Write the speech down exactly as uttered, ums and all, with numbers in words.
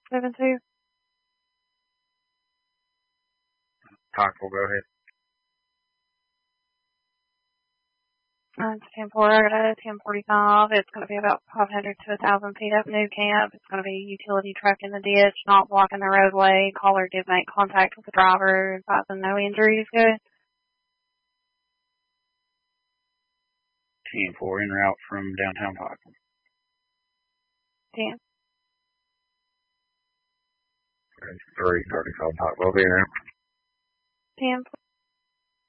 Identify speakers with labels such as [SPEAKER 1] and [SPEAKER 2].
[SPEAKER 1] seven two.
[SPEAKER 2] Pikeville, go ahead.
[SPEAKER 1] Uh, it's ten four, ten forty-five. It's going to be about five hundred to one thousand feet up New Camp. It's going to be a utility truck in the ditch, not blocking the roadway. Caller did make contact with the driver, advising no injuries. Good.
[SPEAKER 2] ten four, en route from downtown Pikeville.
[SPEAKER 1] ten.
[SPEAKER 2] three thirty-five Pikeville, be in route.
[SPEAKER 1] ten.